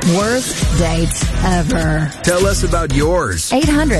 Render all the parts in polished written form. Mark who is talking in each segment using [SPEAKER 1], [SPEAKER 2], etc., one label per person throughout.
[SPEAKER 1] Worst dates ever.
[SPEAKER 2] Tell us about yours.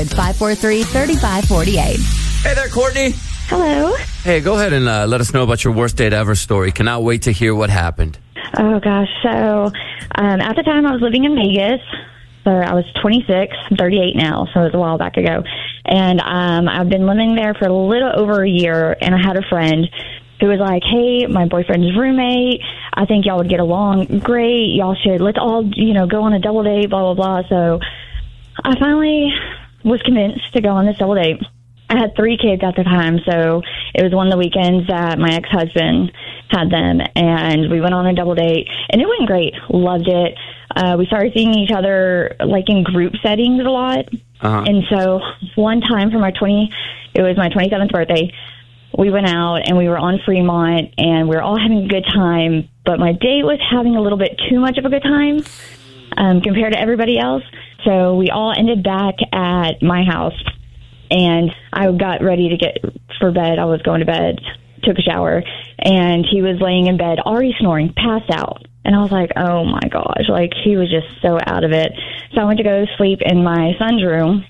[SPEAKER 1] 800-543-3548.
[SPEAKER 3] Hey there, Courtney.
[SPEAKER 4] Hello.
[SPEAKER 3] Hey, go ahead and let us know about your worst date ever story. Cannot wait to hear what happened.
[SPEAKER 4] Oh, gosh. So, at the time I was living in Vegas. So I was 26. I'm 38 now, so it was a while back ago. And I've been living there for a little over a year, and I had a friend who was like, hey, my boyfriend's roommate, I think y'all would get along great. Let's all, go on a double date, blah, blah, blah. So I finally was convinced to go on this double date. I had 3 kids at the time, so it was one of the weekends that my ex-husband had them, and we went on a double date, and it went great. Loved it. We started seeing each other, like, in group settings a lot. Uh-huh. And so one time for it was my 27th birthday, we went out, and we were on Fremont, and we were all having a good time, but my date was having a little bit too much of a good time compared to everybody else. So we all ended back at my house. And I got ready to get for bed. I was going to bed, took a shower, and he was laying in bed, already snoring, passed out. And I was like, oh, my gosh. Like, he was just so out of it. So I went to go sleep in my son's room.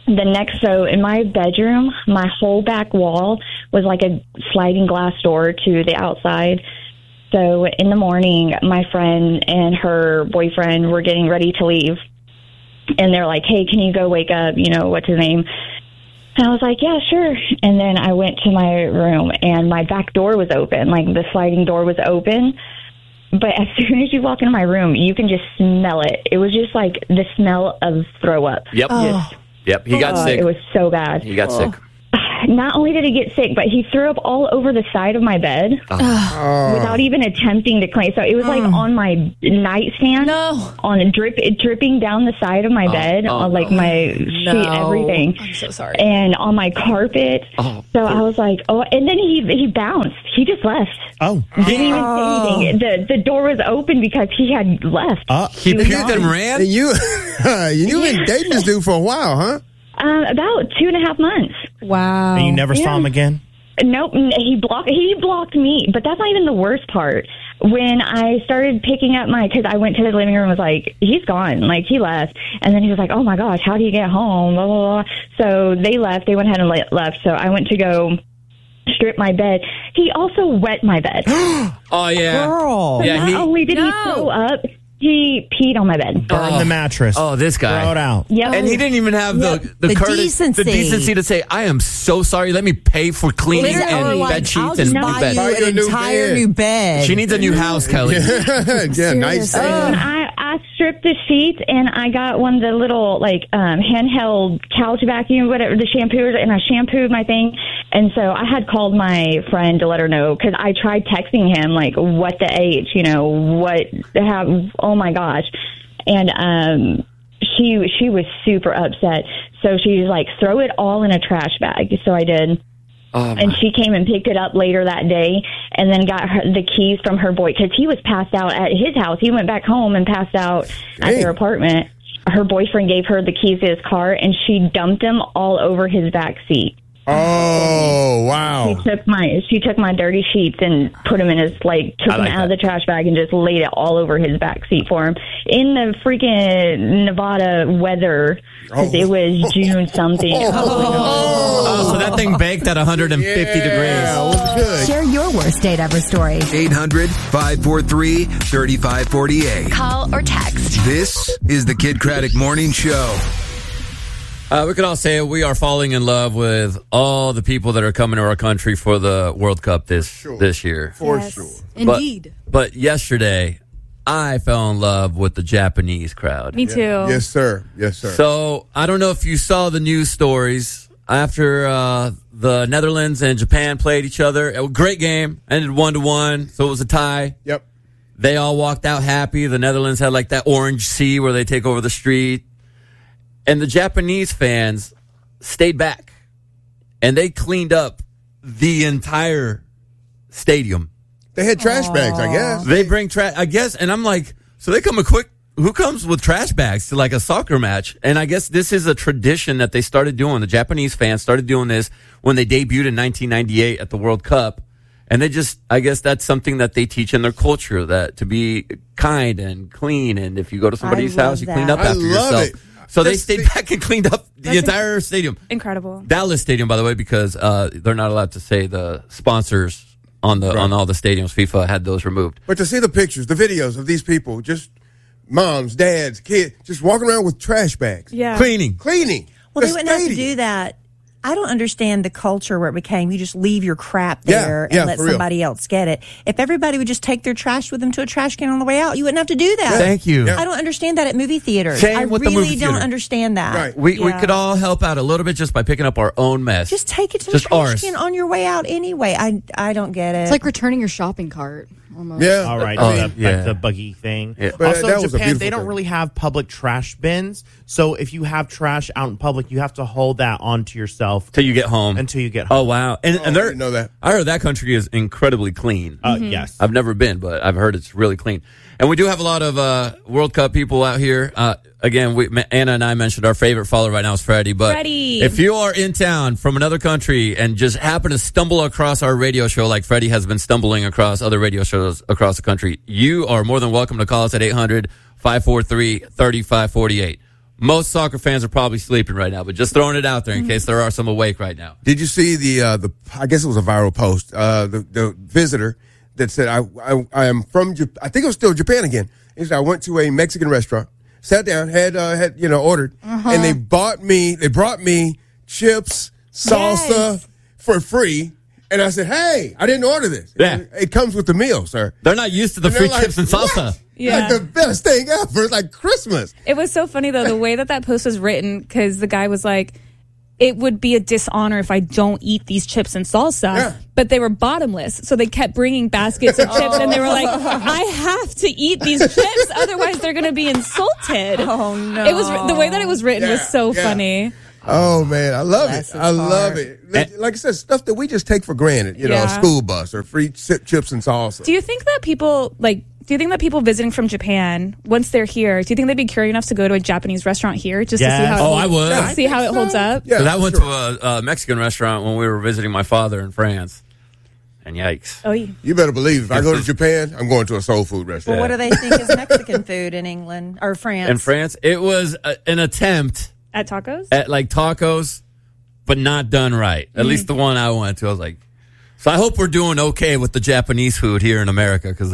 [SPEAKER 4] So in my bedroom, my whole back wall was like a sliding glass door to the outside. So in the morning, my friend and her boyfriend were getting ready to leave. And they're like, hey, can you go wake up? What's his name? And I was like, yeah, sure. And then I went to my room, and my back door was open. Like, the sliding door was open. But as soon as you walk into my room, you can just smell it. It was just like the smell of throw up.
[SPEAKER 3] Yep. Yep. He got sick.
[SPEAKER 4] It was so bad.
[SPEAKER 3] He got sick.
[SPEAKER 4] Not only did he get sick, but he threw up all over the side of my bed without even attempting to clean. So it was like on my nightstand, dripping down the side of my bed, on like my sheet, everything.
[SPEAKER 5] I'm so sorry.
[SPEAKER 4] And on my carpet. So I was like, and then he bounced. He just left.
[SPEAKER 6] Oh.
[SPEAKER 4] Didn't even say anything. The door was open because he had left.
[SPEAKER 3] He puked and ran?
[SPEAKER 6] You've been dating this dude for a while, huh?
[SPEAKER 4] About 2.5 months.
[SPEAKER 5] Wow.
[SPEAKER 6] And you never saw him again?
[SPEAKER 4] Nope. He blocked me. But that's not even the worst part. When I started picking up because I went to the living room and was like, he's gone. Like, he left. And then he was like, oh, my gosh, how do you get home? Blah, blah, blah. So they left. They went ahead and left. So I went to go strip my bed. He also wet my bed.
[SPEAKER 3] Oh, yeah.
[SPEAKER 5] Girl.
[SPEAKER 4] So not only did he throw up, he peed on my bed.
[SPEAKER 6] Burned the mattress.
[SPEAKER 3] Oh, this guy.
[SPEAKER 6] Throw it out.
[SPEAKER 4] Yep.
[SPEAKER 3] And he didn't even have the decency to say, I am so sorry. Let me pay for cleaning and bed sheets and new bed.
[SPEAKER 5] Buy you an entire new bed.
[SPEAKER 3] She needs a new house, Kelly.
[SPEAKER 6] Yeah, nice.
[SPEAKER 4] I stripped the sheets, and I got one of the little handheld couch vacuum, whatever, the shampoos, and I shampooed my thing. And so I had called my friend to let her know, because I tried texting him, like, what the H, oh my gosh. And she was super upset. So she was like, throw it all in a trash bag. So I did. And she came and picked it up later that day, and then got the keys from her boy, because he was passed out at his house. He went back home and passed out at their apartment. Her boyfriend gave her the keys to his car, and she dumped them all over his back seat.
[SPEAKER 6] Oh, wow.
[SPEAKER 4] She took my dirty sheets and put them in took them out of the trash bag and just laid it all over his back seat for him in the freaking Nevada weather, because it was June something.
[SPEAKER 3] So that thing baked at 150 degrees.
[SPEAKER 6] Yeah, it was good.
[SPEAKER 1] Share your worst date ever story.
[SPEAKER 2] 800-543-3548.
[SPEAKER 1] Call or text.
[SPEAKER 2] This is the Kid Craddock Morning Show.
[SPEAKER 3] We can all say we are falling in love with all the people that are coming to our country for the World Cup this year.
[SPEAKER 6] For sure.
[SPEAKER 5] Indeed.
[SPEAKER 3] But yesterday, I fell in love with the Japanese crowd.
[SPEAKER 5] Me too.
[SPEAKER 6] Yes, sir.
[SPEAKER 3] So I don't know if you saw the news stories after the Netherlands and Japan played each other. It was a great game. Ended 1-1, so it was a tie.
[SPEAKER 6] Yep.
[SPEAKER 3] They all walked out happy. The Netherlands had like that orange sea where they take over the street. And the Japanese fans stayed back, and they cleaned up the entire stadium.
[SPEAKER 6] They had trash bags, I guess.
[SPEAKER 3] They bring trash, I guess, and I'm like, so they come who comes with trash bags to like a soccer match? And I guess this is a tradition that they started doing. The Japanese fans started doing this when they debuted in 1998 at the World Cup. And I guess that's something that they teach in their culture, that to be kind and clean. And if you go to somebody's
[SPEAKER 5] love
[SPEAKER 3] house, you clean
[SPEAKER 5] that.
[SPEAKER 3] up after yourself.
[SPEAKER 6] It.
[SPEAKER 3] So they stayed back and cleaned up the entire stadium.
[SPEAKER 7] Incredible.
[SPEAKER 3] Dallas Stadium, by the way, because they're not allowed to say the sponsors on all the stadiums. FIFA had those removed.
[SPEAKER 6] But to see the pictures, the videos of these people, just moms, dads, kids, just walking around with trash bags.
[SPEAKER 7] Yeah.
[SPEAKER 3] Cleaning.
[SPEAKER 5] Well, they wouldn't have to do that. I don't understand the culture where it became you just leave your crap there and let somebody else get it. If everybody would just take their trash with them to a trash can on the way out, you wouldn't have to do that.
[SPEAKER 3] Thank you.
[SPEAKER 6] Yeah.
[SPEAKER 5] I don't understand that at movie theaters.
[SPEAKER 3] Same
[SPEAKER 5] I
[SPEAKER 3] with the
[SPEAKER 5] really
[SPEAKER 3] movie
[SPEAKER 5] don't
[SPEAKER 3] theater.
[SPEAKER 5] understand that.
[SPEAKER 6] Right.
[SPEAKER 3] We could all help out a little bit just by picking up our own mess.
[SPEAKER 5] Just take it to the
[SPEAKER 3] Just
[SPEAKER 5] trash
[SPEAKER 3] ours.
[SPEAKER 5] can on your way out anyway. I don't get it.
[SPEAKER 8] It's like returning your shopping cart. Almost.
[SPEAKER 6] Yeah.
[SPEAKER 9] All right,
[SPEAKER 3] Oh, yeah.
[SPEAKER 9] like the buggy thing.
[SPEAKER 3] Yeah.
[SPEAKER 6] But
[SPEAKER 9] Also,
[SPEAKER 6] that
[SPEAKER 9] in
[SPEAKER 6] was a
[SPEAKER 9] Japan,
[SPEAKER 6] beautiful
[SPEAKER 9] they don't
[SPEAKER 6] thing.
[SPEAKER 9] really have public trash bins. So if you have trash out in public, you have to hold that onto yourself
[SPEAKER 3] Till you get home.
[SPEAKER 9] until you get
[SPEAKER 3] Oh,
[SPEAKER 9] home.
[SPEAKER 3] wow. And
[SPEAKER 6] I
[SPEAKER 3] they're,
[SPEAKER 6] didn't know that.
[SPEAKER 3] I heard that country is incredibly clean.
[SPEAKER 9] Yes.
[SPEAKER 3] I've never been, but I've heard it's really clean. And we do have a lot of World Cup people out here. Again, Anna and I mentioned our favorite follower right now is Freddie. But
[SPEAKER 7] Freddie.
[SPEAKER 3] if you are in town from another country and just happen to stumble across our radio show like Freddie has been stumbling across other radio shows across the country, you are more than welcome to call us at 800-543-3548. Most soccer fans are probably sleeping right now, but just throwing it out there in case there are some awake right now.
[SPEAKER 6] Did you see the I guess it was a viral post, the visitor that said, I am from, I think it was still Japan again. He said, I went to a Mexican restaurant, sat down, had ordered, and they brought me chips, salsa for free. And I said, hey, I didn't order this.
[SPEAKER 3] Yeah.
[SPEAKER 6] It comes with the meal, sir.
[SPEAKER 3] They're not used to the
[SPEAKER 6] And
[SPEAKER 3] free
[SPEAKER 6] they're like,
[SPEAKER 3] chips and salsa.
[SPEAKER 6] "What?"
[SPEAKER 7] Yeah.
[SPEAKER 6] Like the best thing ever. It's like Christmas.
[SPEAKER 7] It was so funny, though, the way that post was written, because the guy was like, it would be a dishonor if I don't eat these chips and salsa.
[SPEAKER 6] Yeah.
[SPEAKER 7] But they were bottomless. So they kept bringing baskets of chips, and they were like, I have to eat these chips, otherwise they're going to be insulted.
[SPEAKER 5] Oh, no.
[SPEAKER 7] It was the way that it was written was so
[SPEAKER 6] Yeah.
[SPEAKER 7] funny.
[SPEAKER 6] Oh, man, I love
[SPEAKER 5] Bless
[SPEAKER 6] it.
[SPEAKER 5] his
[SPEAKER 6] I love
[SPEAKER 5] heart.
[SPEAKER 6] it. Like I said, stuff that we just take for granted, a
[SPEAKER 7] Yeah.
[SPEAKER 6] school bus or free chips and salsa.
[SPEAKER 7] Do you think that people visiting from Japan, once they're here, do you think they'd be curious enough to go to a Japanese restaurant here just to see
[SPEAKER 9] Yes.
[SPEAKER 7] how
[SPEAKER 3] Oh, I would.
[SPEAKER 6] Yeah.
[SPEAKER 7] see how it holds up?
[SPEAKER 6] Yeah,
[SPEAKER 3] Because I went
[SPEAKER 6] sure.
[SPEAKER 3] to a Mexican restaurant when we were visiting my father in France. And yikes.
[SPEAKER 7] Oh, yeah.
[SPEAKER 6] You better believe if I go to Japan, I'm going to a soul food
[SPEAKER 5] Well,
[SPEAKER 6] restaurant.
[SPEAKER 5] what do they think is Mexican food in England or France?
[SPEAKER 3] In France, it was an attempt
[SPEAKER 7] At tacos?
[SPEAKER 3] at like tacos, but not done right. At least the one I went to, I was like, so I hope we're doing okay with the Japanese food here in America, because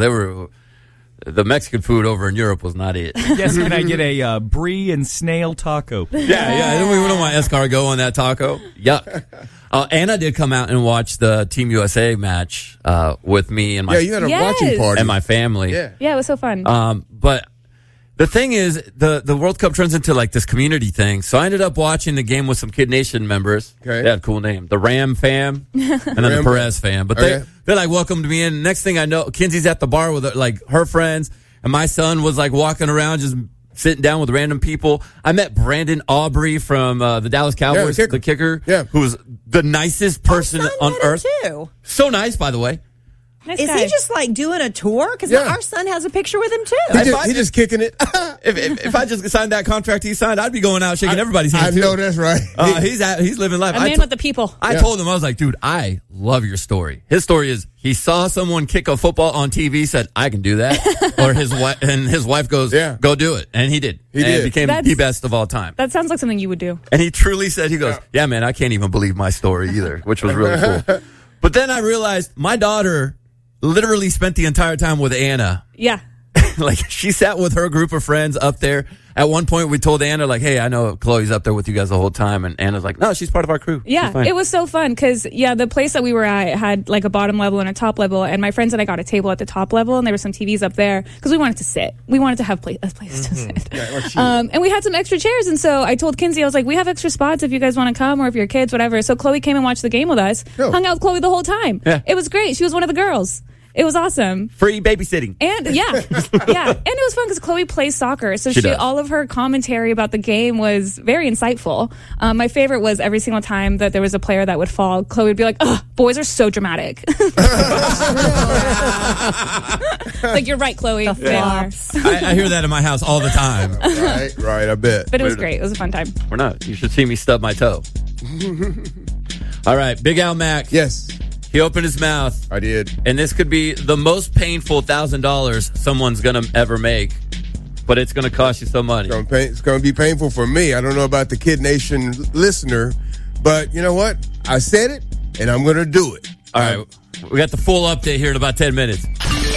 [SPEAKER 3] the Mexican food over in Europe was not it.
[SPEAKER 10] Yes, can I get a brie and snail taco?
[SPEAKER 3] Yeah. We don't want escargot on that taco. Yuck. Anna did come out and watch the Team USA match with me and
[SPEAKER 6] Yeah, you had a
[SPEAKER 7] Yes.
[SPEAKER 6] watching party.
[SPEAKER 3] my family.
[SPEAKER 6] Yeah.
[SPEAKER 7] Yeah, it was so fun.
[SPEAKER 3] But the thing is, the World Cup turns into like this community thing. So I ended up watching the game with some Kid Nation members.
[SPEAKER 6] Okay.
[SPEAKER 3] They had a cool name. The Ram fam and then the
[SPEAKER 6] Ram
[SPEAKER 3] Perez fam. But
[SPEAKER 6] Okay.
[SPEAKER 3] they like welcomed me in. Next thing I know, Kinsey's at the bar with like her friends, and my son was like walking around just sitting down with random people. I met Brandon Aubrey from the Dallas Cowboys,
[SPEAKER 6] kicker.
[SPEAKER 3] the kicker,
[SPEAKER 6] Yeah.
[SPEAKER 3] who was the nicest person
[SPEAKER 5] Son
[SPEAKER 3] on
[SPEAKER 5] met him
[SPEAKER 3] earth.
[SPEAKER 5] too.
[SPEAKER 3] So nice, by the way.
[SPEAKER 7] nice
[SPEAKER 5] Is
[SPEAKER 7] guy.
[SPEAKER 5] he just like doing a tour? Because
[SPEAKER 6] Yeah.
[SPEAKER 5] our son has a picture with him too.
[SPEAKER 6] He just kicking it.
[SPEAKER 3] If I just signed that contract he signed, I'd be going out shaking everybody's hand.
[SPEAKER 6] I
[SPEAKER 3] too.
[SPEAKER 6] know that's right.
[SPEAKER 3] He's living life.
[SPEAKER 7] a
[SPEAKER 3] I
[SPEAKER 7] man
[SPEAKER 3] to-
[SPEAKER 7] with the people?
[SPEAKER 3] I told him, I was like, dude, I love your story. His story is he saw someone kick a football on TV, said, I can do that. Or his wife goes,
[SPEAKER 6] Yeah.
[SPEAKER 3] go do it. And he did.
[SPEAKER 6] He
[SPEAKER 3] and
[SPEAKER 6] did.
[SPEAKER 3] became
[SPEAKER 7] That's-
[SPEAKER 3] the best of all time.
[SPEAKER 7] That sounds like something you would do.
[SPEAKER 3] And he truly said, he goes, yeah, man, I can't even believe my story either, which was really cool. But then I realized my daughter literally spent the entire time with Anna.
[SPEAKER 7] Yeah.
[SPEAKER 3] Like, she sat with her group of friends up there. At one point, we told Anna, like, hey, I know Chloe's up there with you guys the whole time. And Anna's like, no, she's part of our crew. She's
[SPEAKER 7] Yeah,
[SPEAKER 3] fine.
[SPEAKER 7] it was so fun because, the place that we were at had like a bottom level and a top level. And my friends and I got a table at the top level, and there were some TVs up there because we wanted to sit. We wanted to have a place to sit. And we had some extra chairs. And so I told Kinsey, I was like, we have extra spots if you guys want to come or if your kids, whatever. So Chloe came and watched the game with us,
[SPEAKER 6] Cool.
[SPEAKER 7] hung out with Chloe the whole time.
[SPEAKER 3] Yeah.
[SPEAKER 7] It was great. She was one of the girls. It was awesome.
[SPEAKER 3] Free babysitting.
[SPEAKER 7] And yeah, and it was fun because Chloe plays soccer, so
[SPEAKER 3] She does.
[SPEAKER 7] all of her commentary about the game was very insightful. My favorite was every single time that there was a player that would fall, Chloe would be like, "Ugh, boys are so dramatic." Like, you're right, Chloe. They are.
[SPEAKER 3] I hear that in my house all the time.
[SPEAKER 6] right, I bet.
[SPEAKER 7] But it was great. It was a fun time.
[SPEAKER 3] We're not. You should see me stub my toe. All right, Big Al Mack.
[SPEAKER 6] Yes.
[SPEAKER 3] He opened his mouth.
[SPEAKER 6] I did.
[SPEAKER 3] And this could be the most painful $1,000 someone's going to ever make. But it's going to cost you some money.
[SPEAKER 6] It's going to be painful for me. I don't know about the Kid Nation listener, but you know what? I said it, and I'm going to do it.
[SPEAKER 3] All right. We got the full update here in about 10 minutes.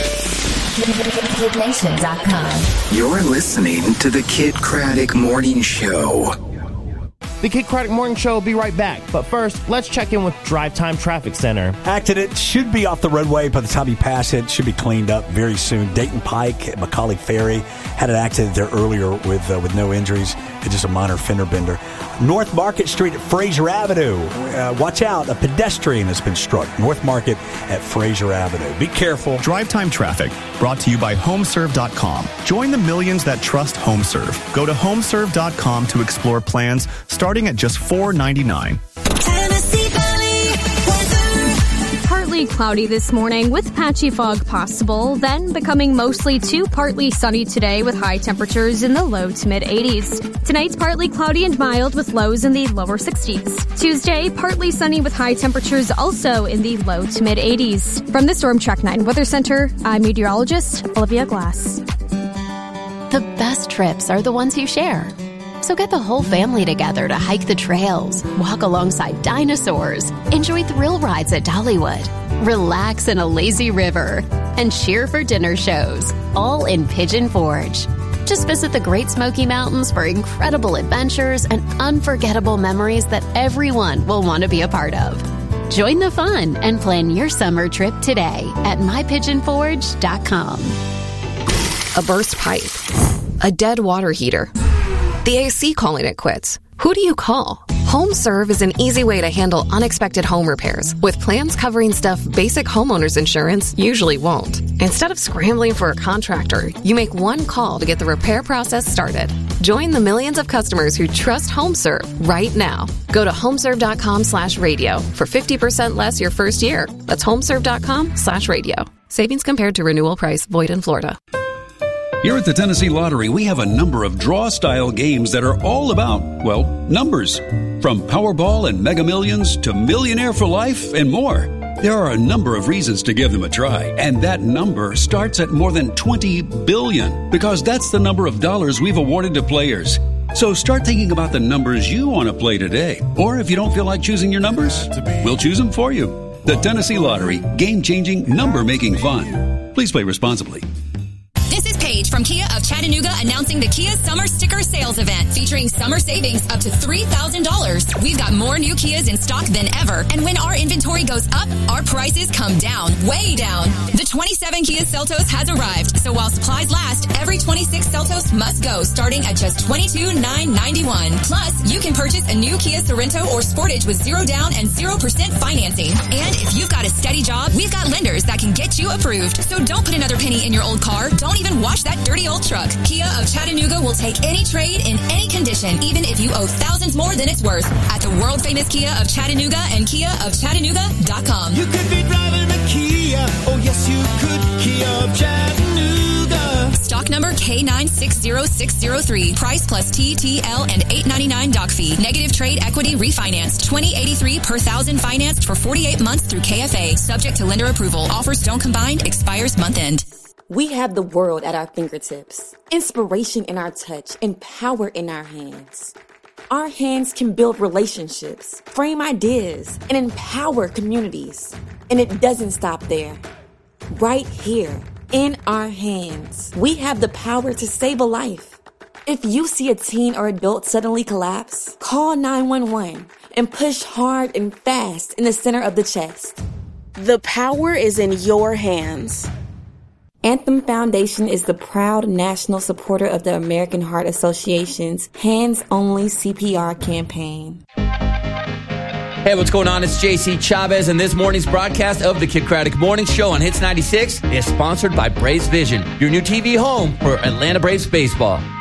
[SPEAKER 1] KidNation.com.
[SPEAKER 2] You're listening to the Kid Craddock Morning Show.
[SPEAKER 9] The Kid Craddock Morning Show will be right back. But first, let's check in with Drive Time Traffic Center.
[SPEAKER 11] Accident should be off the roadway by the time you pass it. Should be cleaned up very soon. Dayton Pike at Macaulay Ferry had an accident there earlier with no injuries. It's just a minor fender bender. North Market Street at Fraser Avenue. Watch out, a pedestrian has been struck. North Market at Fraser Avenue. Be careful.
[SPEAKER 12] Drive Time Traffic, brought to you by HomeServe.com. Join the millions that trust HomeServe. Go to HomeServe.com to explore plans starting at just $4.99.
[SPEAKER 13] Tennessee Valley weather. Partly cloudy this morning with patchy fog possible, then becoming mostly to partly sunny today with high temperatures in the low to mid 80s. Tonight's partly cloudy and mild with lows in the lower 60s. Tuesday, partly sunny with high temperatures also in the low to mid 80s. From the Storm Track 9 Weather Center, I'm meteorologist Olivia Glass.
[SPEAKER 14] The best trips are the ones you share. So get the whole family together to hike the trails, walk alongside dinosaurs, enjoy thrill rides at Dollywood, relax in a lazy river, and cheer for dinner shows, all in Pigeon Forge. Just visit the Great Smoky Mountains for incredible adventures and unforgettable memories that everyone will want to be a part of. Join the fun and plan your summer trip today at mypigeonforge.com.
[SPEAKER 15] A burst pipe, a dead water heater, the AC calling it quits. Who do you call? HomeServe is an easy way to handle unexpected home repairs with plans covering stuff basic homeowners insurance usually won't. Instead of scrambling for a contractor, you make one call to get the repair process started. Join the millions of customers who trust HomeServe right now. Go to homeserve.com/radio for 50% less your first year. That's homeserve.com/radio. Savings compared to renewal price, void in Florida.
[SPEAKER 16] Here at the Tennessee Lottery, we have a number of draw-style games that are all about, well, numbers. From Powerball and Mega Millions to Millionaire for Life and more. There are a number of reasons to give them a try, and that number starts at more than $20 billion, because that's the number of dollars we've awarded to players. So start thinking about the numbers you want to play today. Or if you don't feel like choosing your numbers, we'll choose them for you. The Tennessee Lottery, game-changing, number-making fun. Please play responsibly.
[SPEAKER 17] This is Paige from Kia of Chattanooga announcing the Kia Summer Sticker Sales Event featuring summer savings up to $3,000. We've got more new Kias in stock than ever. And when our inventory goes up, our prices come down, way down. The 27 Kia Seltos has arrived. So while supplies last, every 26 Seltos must go, starting at just $22,991. Plus, you can purchase a new Kia Sorento or Sportage with 0 down and 0% financing. And if you've got a steady job, we've got lenders that can get you approved. So don't put another penny in your old car. Don't even wash that dirty old truck. Kia of Chattanooga will take any trade in any condition, even if you owe thousands more than it's worth. At the world-famous Kia of Chattanooga and KiaofChattanooga.com.
[SPEAKER 18] You could be driving a Kia. Oh, yes, you could. Kia of Chattanooga.
[SPEAKER 17] Stock number K960603. Price plus TTL and $8.99 doc fee. Negative trade equity refinanced. $20.83 per thousand financed for 48 months through KFA. Subject to lender approval. Offers don't combine. Expires month end.
[SPEAKER 19] We have the world at our fingertips, inspiration in our touch, and power in our hands. Our hands can build relationships, frame ideas, and empower communities. And it doesn't stop there. Right here, in our hands, we have the power to save a life. If you see a teen or adult suddenly collapse, call 911 and push hard and fast in the center of the chest.
[SPEAKER 20] The power is in your hands.
[SPEAKER 19] Anthem Foundation is the proud national supporter of the American Heart Association's Hands Only CPR campaign.
[SPEAKER 3] Hey, what's going on? It's JC Chavez, and this morning's broadcast of the Kid Craddock Morning Show on Hits 96 is sponsored by Braves Vision, your new TV home for Atlanta Braves baseball.